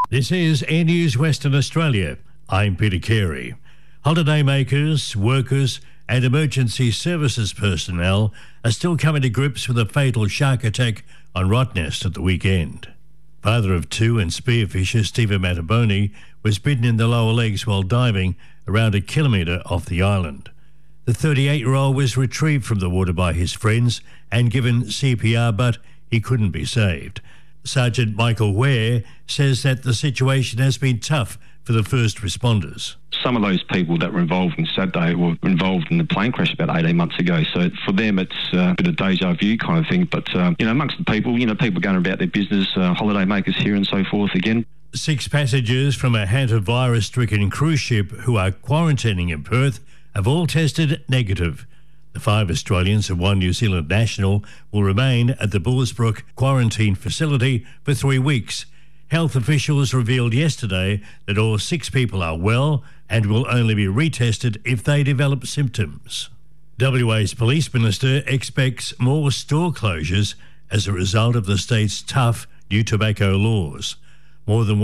This is Air News Western Australia. I'm Peter Carey. Holidaymakers, workers and emergency services personnel are still coming to grips with a fatal shark attack on Rottnest at the weekend. Father of two and spearfisher Stephen Mataboni was bitten in the lower legs while diving around a kilometre off the island. The 38-year-old was retrieved from the water by his friends and given CPR, but he couldn't be saved. Sergeant Michael Ware says that the situation has been tough for the first responders. Some of those people that were involved in Saturday were involved in the plane crash about 18 months ago. So for them, it's a bit of deja vu kind of thing. But, amongst the people, people going about their business, holidaymakers here and so forth again. 6 passengers from a hantavirus-stricken cruise ship who are quarantining in Perth have all tested negative. The 5 Australians and 1 New Zealand national will remain at the Bullsbrook quarantine facility for 3 weeks. Health officials revealed yesterday that all 6 people are well and will only be retested if they develop symptoms. WA's Police Minister expects more store closures as a result of the state's tough new tobacco laws. More than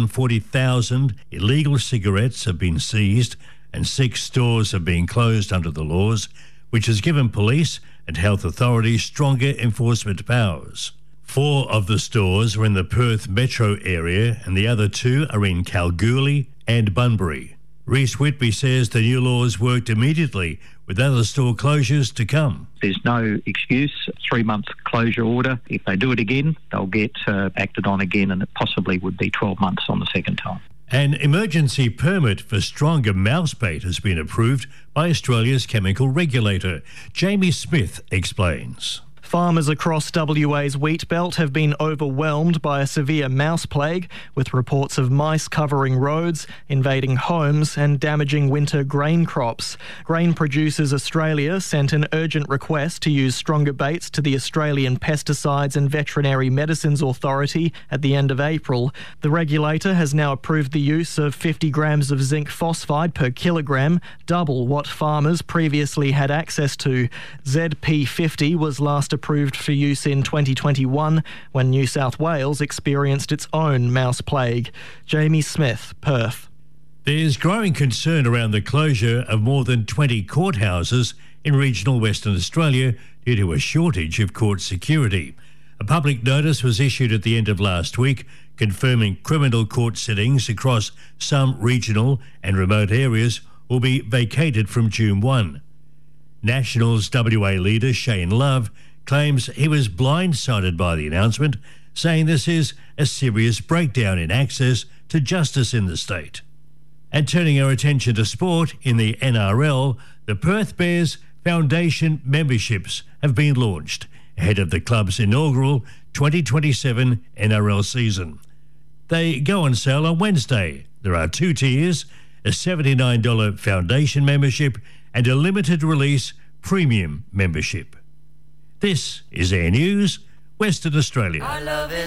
140,000 illegal cigarettes have been seized and 6 stores have been closed under the laws, which has given police and health authorities stronger enforcement powers. 4 of the stores are in the Perth metro area and the other 2 are in Kalgoorlie and Bunbury. Reece Whitby says the new laws worked immediately, with other store closures to come. There's no excuse, 3-month closure order. If they do it again, they'll get acted on again, and it possibly would be 12 months on the second time. An emergency permit for stronger mouse bait has been approved by Australia's chemical regulator. Jamie Smith explains. Farmers across WA's wheat belt have been overwhelmed by a severe mouse plague, with reports of mice covering roads, invading homes and damaging winter grain crops. Grain Producers Australia sent an urgent request to use stronger baits to the Australian Pesticides and Veterinary Medicines Authority at the end of April. The regulator has now approved the use of 50 grams of zinc phosphide per kilogram, double what farmers previously had access to. ZP50 was last approved for use in 2021 when New South Wales experienced its own mouse plague. Jamie Smith, Perth. There's growing concern around the closure of more than 20 courthouses in regional Western Australia due to a shortage of court security. A public notice was issued at the end of last week confirming criminal court sittings across some regional and remote areas will be vacated from June 1. Nationals WA leader Shane Love claims he was blindsided by the announcement, saying this is a serious breakdown in access to justice in the state. And turning our attention to sport, in the NRL, the Perth Bears Foundation memberships have been launched ahead of the club's inaugural 2027 NRL season. They go on sale on Wednesday. There are 2 tiers, a $79 foundation membership and a limited release premium membership. This is Air News, Western Australia.